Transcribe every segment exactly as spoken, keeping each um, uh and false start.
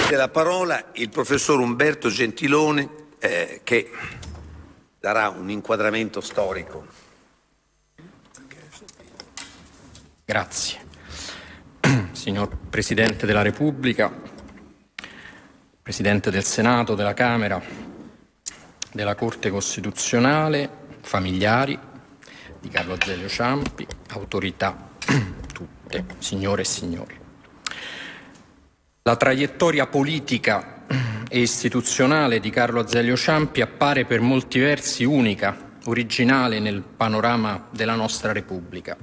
chiede la parola il professor Umberto Gentiloni, eh, che darà un inquadramento storico. Grazie. Signor Presidente della Repubblica, Presidente del Senato, della Camera, della Corte Costituzionale, familiari di Carlo Azeglio Ciampi, autorità tutte, signore e signori. La traiettoria politica e istituzionale di Carlo Azeglio Ciampi appare per molti versi unica, originale nel panorama della nostra Repubblica.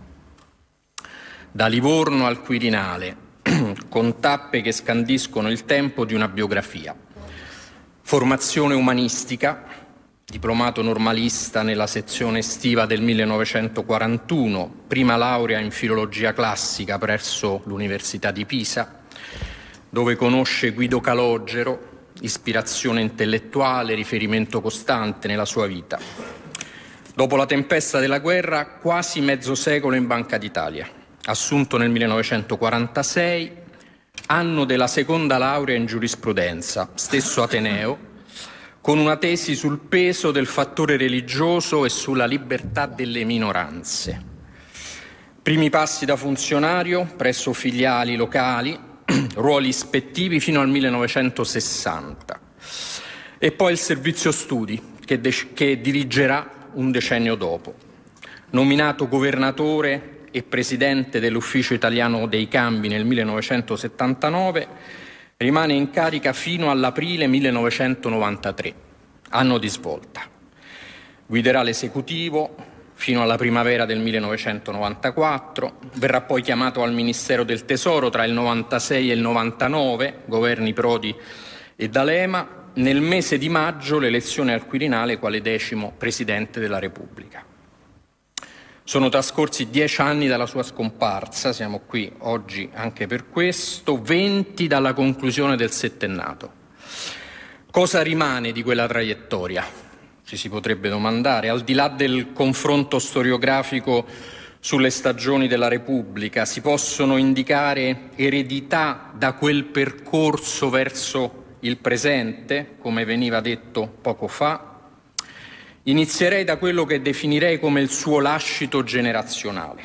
Da Livorno al Quirinale, con tappe che scandiscono il tempo di una biografia. Formazione umanistica, diplomato normalista nella sezione estiva del millenovecentoquarantuno, prima laurea in filologia classica presso l'Università di Pisa, dove conosce Guido Calogero, ispirazione intellettuale, riferimento costante nella sua vita. Dopo la tempesta della guerra, quasi mezzo secolo in Banca d'Italia. Assunto nel millenovecentoquarantasei, anno della seconda laurea in giurisprudenza, stesso Ateneo, con una tesi sul peso del fattore religioso e sulla libertà delle minoranze. Primi passi da funzionario presso filiali locali, ruoli ispettivi fino al millenovecentosessanta. E poi il servizio studi, che, de- che dirigerà un decennio dopo. Nominato governatore e presidente dell'Ufficio Italiano dei Cambi nel millenovecentosettantanove, rimane in carica fino all'aprile millenovecentonovantatré, anno di svolta. Guiderà l'esecutivo fino alla primavera del millenovecentonovantaquattro, verrà poi chiamato al Ministero del Tesoro tra il novantasei e il novantanove, governi Prodi e D'Alema, nel mese di maggio l'elezione al Quirinale quale decimo Presidente della Repubblica. Sono trascorsi dieci anni dalla sua scomparsa, siamo qui oggi anche per questo, venti dalla conclusione del settennato. Cosa rimane di quella traiettoria? Ci si potrebbe domandare, al di là del confronto storiografico sulle stagioni della Repubblica, si possono indicare eredità da quel percorso verso il presente, come veniva detto poco fa? Inizierei da quello che definirei come il suo lascito generazionale.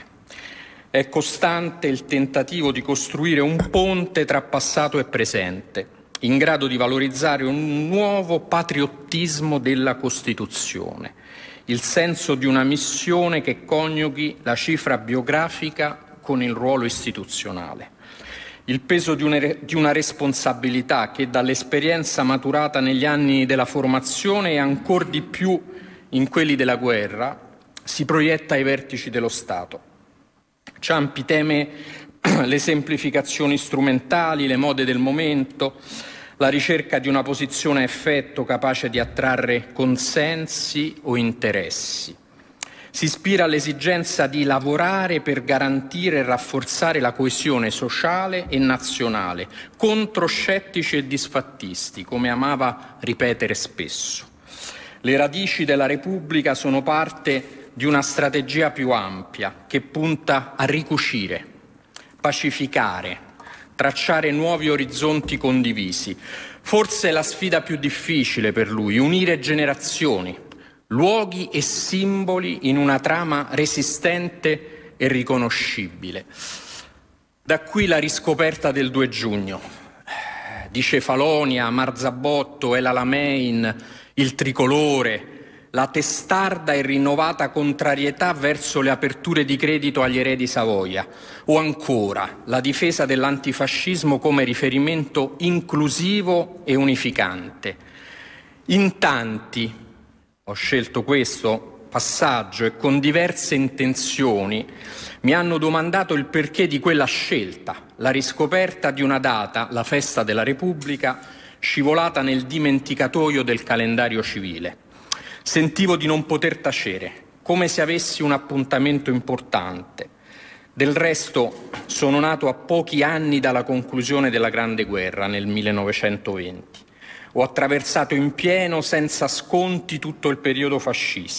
È costante il tentativo di costruire un ponte tra passato e presente, in grado di valorizzare un nuovo patriottismo della Costituzione, il senso di una missione che coniughi la cifra biografica con il ruolo istituzionale. Il peso di una, di una responsabilità che dall'esperienza maturata negli anni della formazione e ancor di più in quelli della guerra, si proietta ai vertici dello Stato. Ciampi teme le semplificazioni strumentali, le mode del momento, la ricerca di una posizione a effetto capace di attrarre consensi o interessi. Si ispira all'esigenza di lavorare per garantire e rafforzare la coesione sociale e nazionale, contro scettici e disfattisti, come amava ripetere spesso. Le radici della Repubblica sono parte di una strategia più ampia che punta a ricucire, pacificare, tracciare nuovi orizzonti condivisi. Forse è la sfida più difficile per lui, unire generazioni, luoghi e simboli in una trama resistente e riconoscibile. Da qui la riscoperta del due giugno, di Cefalonia, Marzabotto, El Alamein, il tricolore, la testarda e rinnovata contrarietà verso le aperture di credito agli eredi Savoia, o ancora la difesa dell'antifascismo come riferimento inclusivo e unificante. In tanti, ho scelto questo passaggio e con diverse intenzioni, mi hanno domandato il perché di quella scelta, la riscoperta di una data, la festa della Repubblica, scivolata nel dimenticatoio del calendario civile. Sentivo di non poter tacere, come se avessi un appuntamento importante. Del resto sono nato a pochi anni dalla conclusione della Grande Guerra nel millenovecentoventi. Ho attraversato in pieno, senza sconti, tutto il periodo fascista.